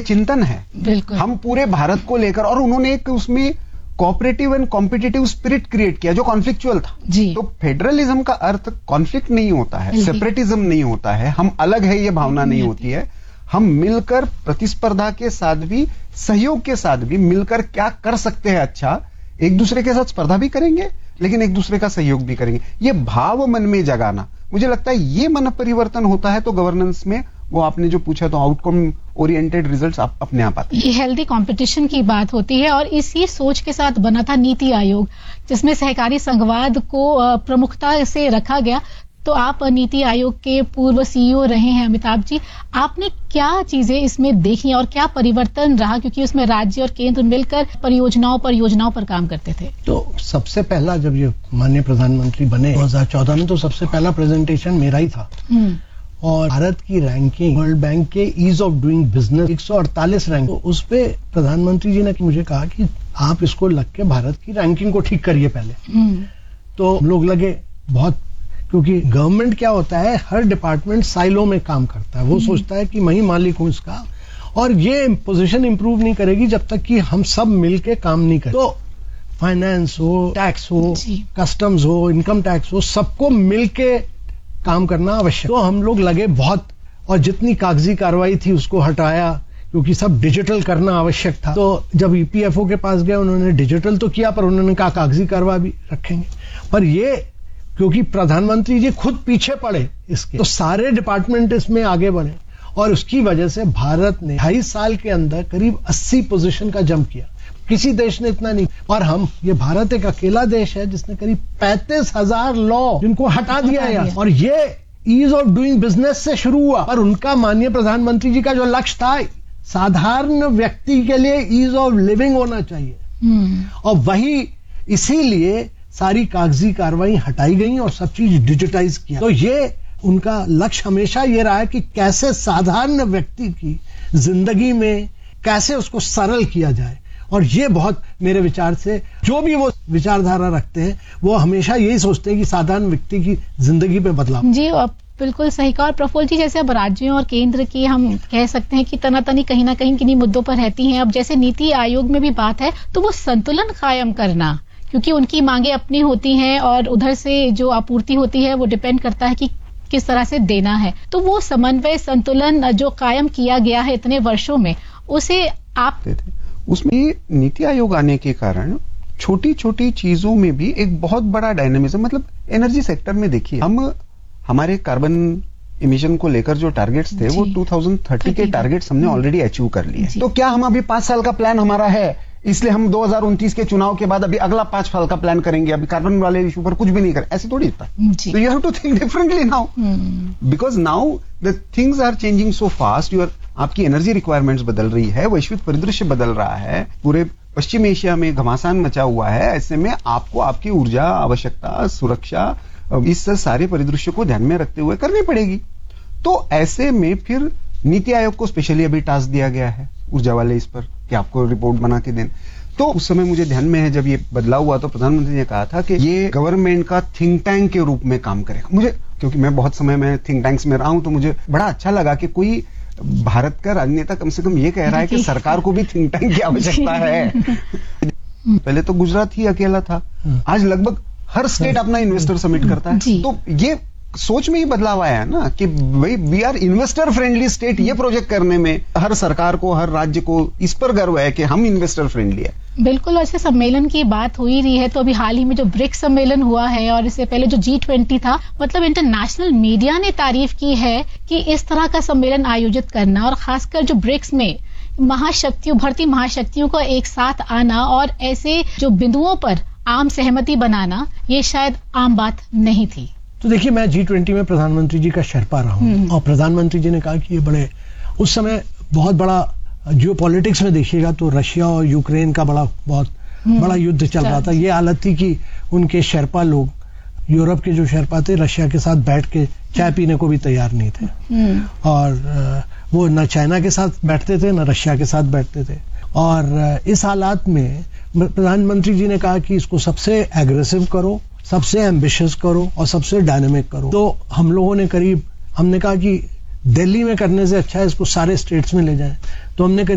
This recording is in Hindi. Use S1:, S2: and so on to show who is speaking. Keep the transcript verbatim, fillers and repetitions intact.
S1: चिंतन है।
S2: बिल्कुल।
S1: हम पूरे भारत को लेकर, और उन्होंने एक उसमें cooperative and competitive spirit create किया जो कॉन्फ्लिक्चुअल था।
S2: जी।
S1: तो फेडरलिज्म का अर्थ कॉन्फ्लिक्ट नहीं होता है, सेपरेटिज्म नहीं होता है, हम अलग है ये भावना नहीं होती है। हम मिलकर प्रतिस्पर्धा के साथ भी, सहयोग के साथ भी मिलकर क्या कर सकते हैं अच्छा, एक दूसरे के साथ स्पर्धा भी करेंगे लेकिन एक दूसरे का सहयोग भी करेंगे। ये भाव मन में जगाना, मुझे लगता है ये मन परिवर्तन होता है तो गवर्नेंस में, वो आपने जो पूछा तो आउटकम ओरिएंटेड रिजल्ट्स आप अपने आप आते हैं।
S2: ये हेल्दी कंपटीशन की बात होती है और इसी सोच के साथ बना था नीति आयोग, जिसमें सहकारी संघवाद को प्रमुखता से रखा गया। तो आप नीति आयोग के पूर्व सीईओ रहे हैं अमिताभ जी, आपने क्या चीजें इसमें देखी और क्या परिवर्तन रहा, क्योंकि उसमें राज्य और केंद्र मिलकर परियोजनाओं पर योजनाओं पर काम करते थे।
S3: तो सबसे पहला जब ये माननीय प्रधानमंत्री बने दो हज़ार चौदह में, तो सबसे पहला प्रेजेंटेशन मेरा ही था। और भारत की रैंकिंग वर्ल्ड बैंक के ईज ऑफ डूइंग बिजनेस एक सौ अड़तालीस रैंक, तो उस पे प्रधानमंत्री जी ने मुझे कहा कि आप इसको लग के भारत की रैंकिंग को ठीक करिए पहले। तो हम लोग लगे बहुत, क्योंकि गवर्नमेंट क्या होता है, हर डिपार्टमेंट साइलो में काम करता है। वो सोचता है कि मैं ही मालिक हूं इसका, और ये पोजीशन इंप्रूव नहीं करेगी जब तक कि हम सब मिलके काम नहीं करें। तो फाइनेंस हो, टैक्स हो, कस्टम्स हो, इनकम टैक्स हो, सबको मिलके काम करना आवश्यक। तो हम लोग लगे बहुत, और जितनी कागजी कार्रवाई थी उसको हटाया, क्योंकि सब डिजिटल करना आवश्यक था। तो जब ईपीएफओ के पास गए, उन्होंने डिजिटल तो किया, पर उन्होंने कहा कागजी कार्रवाई भी रखेंगे। पर ये क्योंकि प्रधानमंत्री जी खुद पीछे पड़े इसके, तो सारे डिपार्टमेंट इसमें आगे बढ़े, और उसकी वजह से भारत ने ढाई साल के अंदर करीब अस्सी पोजीशन का जंप किया। किसी देश ने इतना नहीं, और हम, ये भारत एक अकेला देश है जिसने करीब पैंतीस हजार लॉ जिनको हटा दिया है। और ये ईज ऑफ डूइंग बिजनेस से शुरू हुआ, और उनका माननीय प्रधानमंत्री जी का जो लक्ष्य था, साधारण व्यक्ति के लिए ईज ऑफ लिविंग होना चाहिए, और वही इसीलिए सारी कागजी कार्रवाई हटाई गई और सब चीज डिजिटाइज किया। तो ये उनका लक्ष्य हमेशा ये रहा है कि कैसे साधारण व्यक्ति की जिंदगी में कैसे उसको सरल किया जाए। और ये बहुत, मेरे विचार से जो भी वो विचारधारा रखते हैं, वो हमेशा यही सोचते हैं कि साधारण व्यक्ति की जिंदगी पे बदलाव।
S2: जी, बिल्कुल सही कहा। और प्रफुल्ल जी, जैसे अब राज्यों और केंद्र की हम कह सकते हैं कि तनातनी कहीं ना कहीं किन्हीं मुद्दों पर रहती हैं। अब जैसे नीति आयोग में भी बात है, तो वो संतुलन कायम करना, क्योंकि उनकी मांगे अपनी होती हैं और उधर से जो आपूर्ति होती है वो डिपेंड करता है कि किस तरह से देना है। तो वो समन्वय, संतुलन जो कायम किया गया है इतने वर्षों में, उसे आप
S1: उसमें नीति आयोग आने के कारण छोटी छोटी चीजों में भी एक बहुत बड़ा डायनामिज्म, मतलब एनर्जी सेक्टर में देखिए, हम हमारे कार्बन इमिशन को लेकर जो टारगेट्स थे वो दो हज़ार तीस के टारगेट्स हमने ऑलरेडी अचीव कर लिए। तो क्या हम अभी पांच साल का प्लान हमारा है, इसलिए हम दो हज़ार उनतीस के चुनाव के बाद अभी अगला पांच साल का प्लान करेंगे, अभी कार्बन वाले इशू पर कुछ भी नहीं करें, ऐसे थोड़ी होता है। तो you have to think differently now, because now the things are changing so fast. Your आपकी एनर्जी रिक्वायरमेंट्स बदल रही है, वैश्विक परिदृश्य बदल रहा है, पूरे पश्चिम एशिया में घमासान मचा हुआ है। ऐसे में आपको आपकी ऊर्जा आवश्यकता, सुरक्षा, इस सारे परिदृश्य को ध्यान में रखते हुए करनी पड़ेगी। तो ऐसे में फिर नीति आयोग को स्पेशली अभी टास्क दिया गया है ऊर्जा वाले इस पर कि आपको रिपोर्ट बना के दें। तो उस समय मुझे ध्यान में है जब ये बदलाव हुआ तो प्रधानमंत्री ने कहा था कि ये गवर्नमेंट का थिंक टैंक के रूप में काम करेगा। मुझे, क्योंकि मैं बहुत समय में थिंक टैंक्स में रहा हूं, तो मुझे बड़ा अच्छा लगा कि कोई भारत का राजनेता कम से कम ये कह रहा है कि सरकार को भी थिंक टैंक की आवश्यकता है। पहले तो गुजरात ही अकेला था, आज लगभग हर स्टेट अपना इन्वेस्टर समिट करता है। तो ये सोच में ही बदलाव आया है ना कि भाई we are investor friendly state. ये प्रोजेक्ट करने में हर सरकार को, हर राज्य को इस पर गर्व है कि हम इन्वेस्टर फ्रेंडली है।
S2: बिल्कुल। ऐसे सम्मेलन की बात हो ही रही है, तो अभी हाल ही में जो ब्रिक्स सम्मेलन हुआ है और इससे पहले जो जी ट्वेंटी था, मतलब इंटरनेशनल मीडिया ने तारीफ की है कि इस तरह का सम्मेलन आयोजित करना, और खासकर जो ब्रिक्स में महाशक्तियों, भरती महाशक्तियों का एक साथ आना और ऐसे जो बिंदुओं पर आम सहमति बनाना, ये शायद आम बात नहीं थी।
S3: तो देखिए, मैं जी ट्वेंटी में प्रधानमंत्री जी का शेरपा रहा हूँ, और प्रधानमंत्री जी ने कहा कि ये बड़े, उस समय बहुत बड़ा जियो पॉलिटिक्स में देखिएगा तो रशिया और यूक्रेन का बड़ा बहुत बड़ा युद्ध चल रहा था। ये हालत थी कि उनके शेरपा लोग, यूरोप के जो शेरपा थे, रशिया के साथ बैठ के चाय पीने को भी तैयार नहीं थे, और वो न चाइना के साथ बैठते थे न रशिया के साथ बैठते थे। और इस हालात में प्रधानमंत्री जी ने कहा कि इसको सबसे एग्रेसिव करो, सबसे एम्बिशियस करो और सबसे डायनेमिक करो। तो हम लोगों ने करीब, हमने कहा कि दिल्ली में करने से अच्छा है इसको सारे स्टेट्स में ले जाएं, तो हमने करीब